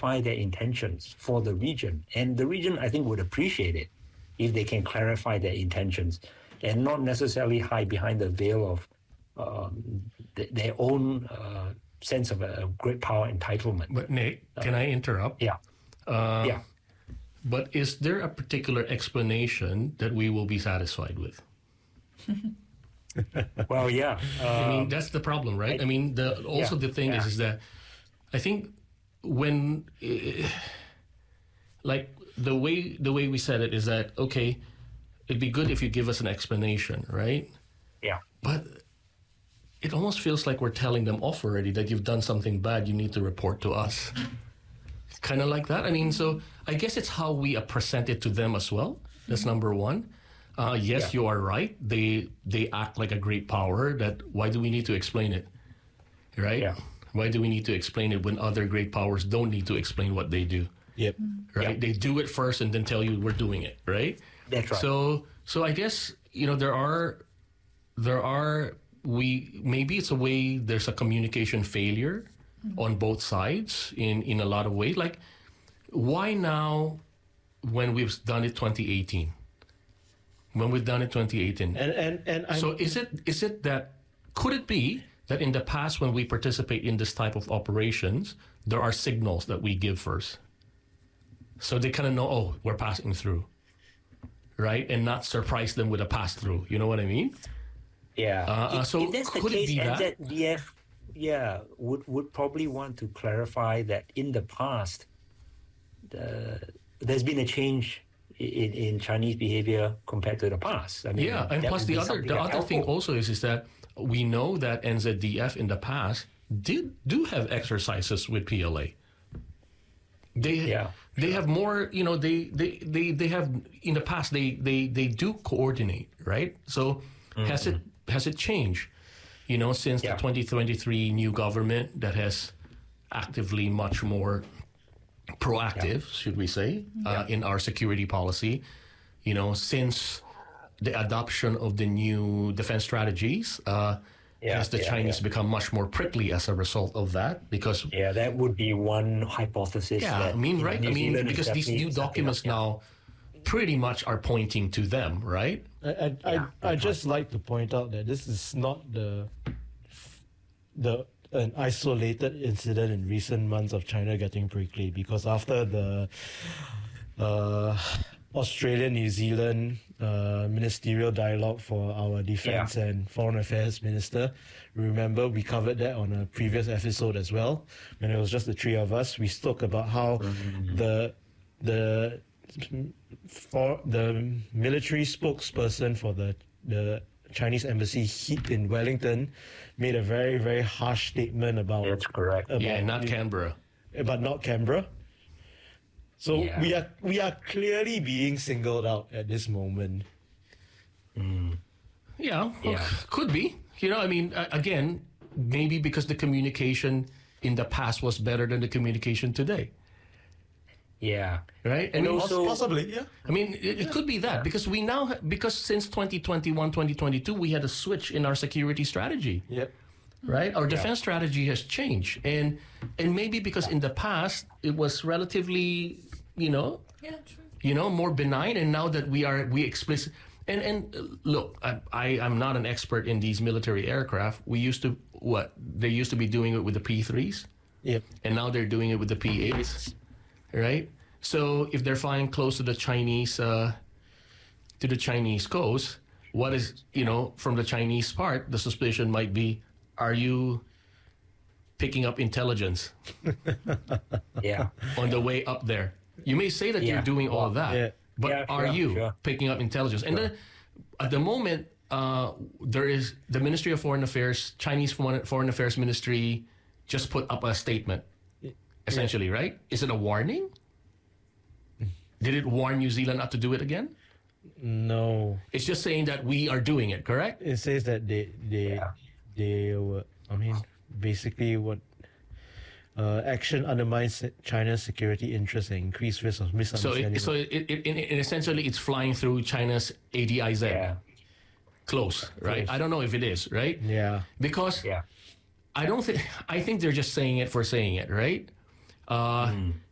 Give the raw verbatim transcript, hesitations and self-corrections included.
clarify their intentions for the region. And the region, I think, would appreciate it if they can clarify their intentions and not necessarily hide behind the veil of um, th- their own uh, sense of a great power entitlement. But Nick, uh, can I interrupt? Yeah. Uh, yeah. But is there a particular explanation that we will be satisfied with? Well, yeah. Uh, I mean, that's the problem, right? I, I mean, the also yeah, the thing yeah. is, is that I think when, uh, like the way the way we said it is that, okay, it'd be good if you give us an explanation, right? Yeah. But it almost feels like we're telling them off already that you've done something bad, you need to report to us. Kind of like that. I mean, so I guess it's how we present it to them as well. That's number one. Uh, yes, yeah. you are right. They they act like a great power. That why do we need to explain it, right? Yeah. Why do we need to explain it when other great powers don't need to explain what they do? Yep. Right. Yep. They do it first and then tell you we're doing it. Right. That's right. So so I guess you know there are there are we maybe it's a way there's a communication failure mm-hmm. on both sides in in a lot of ways. Like why now when we've done it twenty eighteen? When we've done it twenty eighteen. And and, and I'm, so is it is it that could it be that in the past when we participate in this type of operations, there are signals that we give first? So they kind of know, oh, we're passing through. Right? And not surprise them with a pass through. You know what I mean? Yeah. Uh, if, so if that's could the case, it be N Z that? D F yeah, would would probably want to clarify that in the past the, there's been a change In, in Chinese behavior compared to the past. I mean, yeah, and plus the other the other thing also is is that we know that N Z D F in the past did do have exercises with P L A. They yeah, they sure. have more, you know, they, they, they, they have in the past they, they, they do coordinate, right? So mm-hmm. has it has it changed? You know, since yeah. the twenty twenty-three new government that has actively much more proactive, yeah. should we say, yeah. uh, in our security policy, you know, since the adoption of the new defense strategies, uh, yeah, has the yeah, Chinese yeah. become much more prickly as a result of that? Because yeah, that would be one hypothesis. Yeah, that, I mean, right? New I mean, Zealand because these new documents up, yeah. now pretty much are pointing to them, right? I I yeah, I, I just like to point out that this is not the the. an isolated incident in recent months of China getting prickly, because after the uh, Australia-New Zealand uh, ministerial dialogue for our defense yeah. and foreign affairs minister, remember we covered that on a previous episode as well, when it was just the three of us. We spoke about how mm-hmm. the the for the military spokesperson for the the Chinese embassy in Wellington made a very, very harsh statement about... That's correct. About, yeah, not Canberra. But not Canberra. So yeah. we are we are clearly being singled out at this moment. Mm. Yeah, yeah, could be. You know, I mean, again, maybe because the communication in the past was better than the communication today. Yeah. Right? And I mean, also, possibly, yeah. I mean, it, it yeah. could be that because we now, ha- because since twenty twenty-one, twenty twenty-two, we had a switch in our security strategy. Yep. Right? Our defense yeah. strategy has changed. And and maybe because in the past, it was relatively, you know, yeah, true. you know, more benign. And now that we are, we explicit, and, and uh, look, I, I, I'm not an expert in these military aircraft. We used to, what? They used to be doing it with the P threes. Yep. And now they're doing it with the P eights. Right? So if they're flying close to the Chinese, uh, to the Chinese coast, what is, you know, from the Chinese part, the suspicion might be, are you picking up intelligence? yeah. On the way up there. You may say that yeah. you're doing all well, that, yeah. but yeah, are sure, you sure. picking up intelligence? And sure. then at the moment, uh, there is the Ministry of Foreign Affairs, Chinese Foreign, Foreign Affairs Ministry just put up a statement, essentially, yeah. right? Is it a warning? Did it warn New Zealand not to do it again? No. It's just saying that we are doing it, correct? It says that they they yeah. they were. I mean, basically, what uh, action undermines China's security interests and increased risk of misunderstanding. So, it, so it, it, it, it essentially, it's flying through China's A D I Z. Yeah. Close, right? Close. I don't know if it is, right? Yeah. Because yeah. I don't think. I think they're just saying it for saying it, right? Uh, mm.